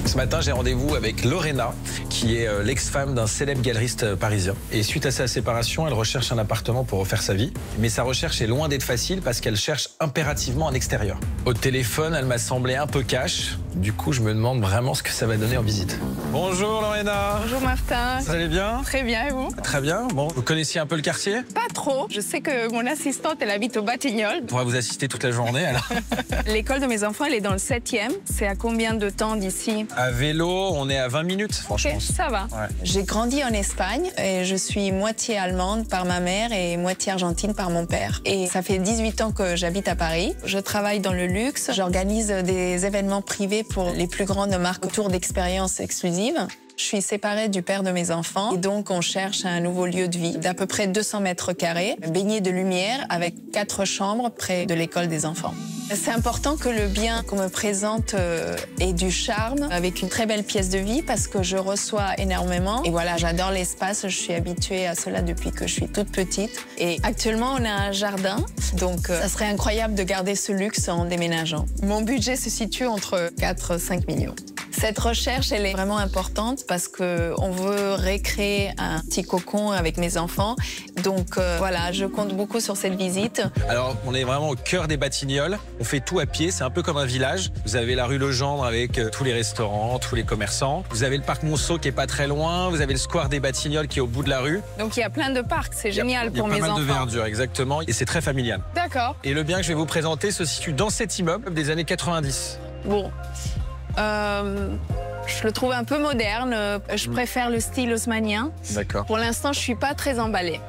Ce matin, j'ai rendez-vous avec Lorena, qui est l'ex-femme d'un célèbre galeriste parisien. Et suite à sa séparation, elle recherche un appartement pour refaire sa vie. Mais sa recherche est loin d'être facile parce qu'elle cherche impérativement un extérieur. Au téléphone, elle m'a semblé un peu cash. Du coup, je me demande vraiment ce que ça va donner en visite. Bonjour Lorena. Bonjour Martin. Ça allait bien? Très bien, et vous? Très bien. Bon, vous connaissiez un peu le quartier? Pas trop. Je sais que mon assistante, elle habite au Batignolles. On pourra vous assister toute la journée alors. L'école de mes enfants, elle est dans le 7e. C'est à combien de temps d'ici? À vélo, on est à 20 minutes, franchement. Ok, ça va. Ouais. J'ai grandi en Espagne et je suis moitié allemande par ma mère et moitié argentine par mon père. Et ça fait 18 ans que j'habite à Paris. Je travaille dans le luxe. J'organise des événements privés pour les plus grandes marques autour d'expériences exclusives. Je suis séparée du père de mes enfants et donc on cherche un nouveau lieu de vie d'à peu près 200 mètres carrés, baigné de lumière avec 4 chambres près de l'école des enfants. C'est important que le bien qu'on me présente ait du charme, avec une très belle pièce de vie parce que je reçois énormément. Et voilà, j'adore l'espace, je suis habituée à cela depuis que je suis toute petite. Et actuellement, on a un jardin, donc ça serait incroyable de garder ce luxe en déménageant. Mon budget se situe entre 4 et 5 millions. Cette recherche, elle est vraiment importante parce qu'on veut recréer un petit cocon avec mes enfants. Donc voilà, je compte beaucoup sur cette visite. Alors, on est vraiment au cœur des Batignolles. On fait tout à pied, c'est un peu comme un village. Vous avez la rue Legendre avec tous les restaurants, tous les commerçants. Vous avez le parc Monceau qui est pas très loin. Vous avez le square des Batignolles qui est au bout de la rue. Donc il y a plein de parcs, c'est génial pour mes enfants. Il y a pas mal de verdure, exactement. Et c'est très familial. D'accord. Et le bien que je vais vous présenter se situe dans cet immeuble des années 90. Bon. Je le trouve un peu moderne. Je préfère le style haussmannien. D'accord. Pour l'instant, je suis pas très emballée.